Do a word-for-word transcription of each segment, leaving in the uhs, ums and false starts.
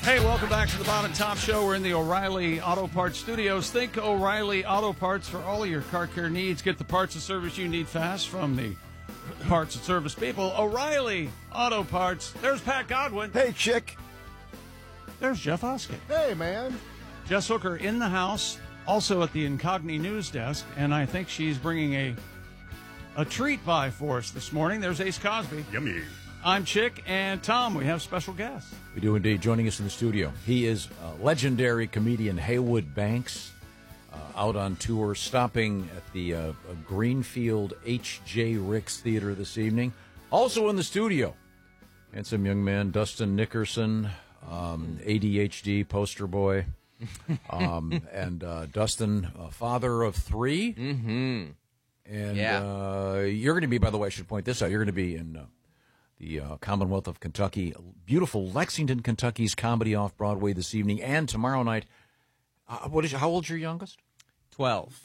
Hey, welcome back to the Bob and Tom Show. We're in the O'Reilly Auto Parts studios. Think O'Reilly Auto Parts for all of your car care needs. Get the parts and service you need fast from the parts and service people. O'Reilly Auto Parts. There's Pat Godwin. Hey, chick. There's Jeff Oskey. Hey, man. Jess Hooker in the house, also at the Incogni news desk, and I think she's bringing a a treat by for us this morning. There's Ace Cosby. Yummy. I'm Chick, and Tom, we have special guests. We do indeed. Joining us in the studio, he is uh, legendary comedian Haywood Banks, uh, out on tour, stopping at the uh, Greenfield H J. Ricks Theater this evening. Also in the studio, handsome young man Dustin Nickerson, um, A D H D poster boy, um, and uh, Dustin, uh, father of three. Mm-hmm. And Yeah. uh, you're going to be, by the way, I should point this out, you're going to be in uh, the uh, Commonwealth of Kentucky, beautiful Lexington, Kentucky's Comedy Off-Broadway this evening and tomorrow night. Uh, what is? How old's your youngest? twelve.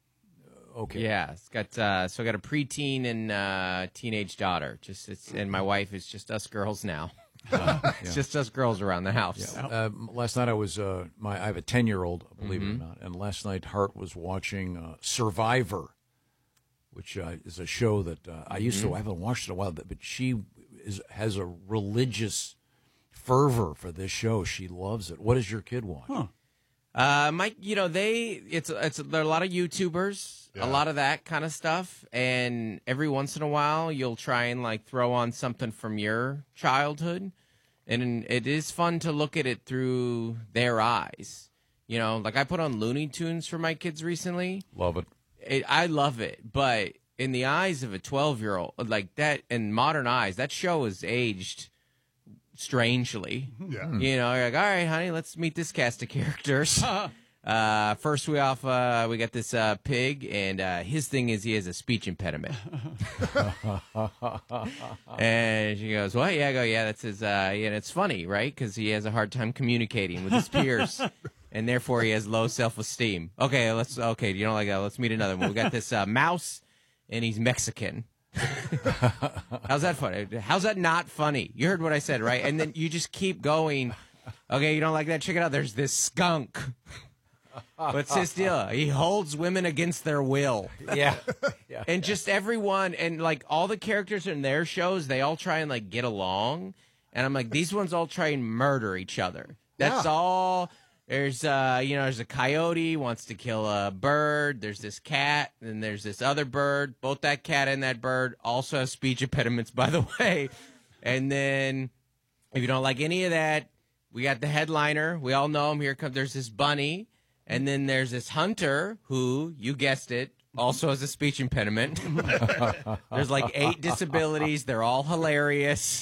Uh, okay. Yeah, it's got uh, so I got a preteen and uh, teenage daughter. Just it's, and my wife is just us girls now. Uh, It's yeah. just us girls around the house. Yeah. Uh, last night I was uh, my I have a ten-year-old, believe Mm-hmm. it or not, and last night Hart was watching uh, Survivor, which uh, is a show that uh, I used Mm-hmm. to. I haven't watched it in a while, but she is has a religious fervor for this show. She loves it. What does your kid watch? Huh. Uh, Mike, you know they it's it's there are a lot of YouTubers, Yeah. a lot of that kind of stuff, and every once in a while you'll try and like throw on something from your childhood, and it is fun to look at it through their eyes. You know, like I put on Looney Tunes for my kids recently. Love it. It, I love it, but in the eyes of a twelve-year-old, like that, in modern eyes, that show is aged strangely. Yeah. You know, you're like, all right, honey, let's meet this cast of characters. uh, first, we off, uh, we got this uh, pig, and uh, his thing is he has a speech impediment. And she goes, "What?" Yeah, I go, "Yeah, that's his." Uh, and it's funny, right? Because he has a hard time communicating with his peers. And therefore, he has low self-esteem. Okay, let's. Okay, you don't like that? Let's meet another one. We got this uh, mouse, and he's Mexican. How's that funny? How's that not funny? You heard what I said, right? And then you just keep going. Okay, you don't like that? Check it out. There's this skunk. What's his deal? He holds women against their will. Yeah. yeah. And just everyone, and like all the characters in their shows, they all try and like get along. And I'm like, these ones all try and murder each other. That's Yeah. all. There's, uh, you know, there's a coyote wants to kill a bird. There's this cat, and there's this other bird. Both that cat and that bird also have speech impediments, by the way. And then, if you don't like any of that, we got the headliner. We all know him. Here comes. There's this bunny, and then there's this hunter who, you guessed it, also has a speech impediment. There's like eight disabilities. They're all hilarious.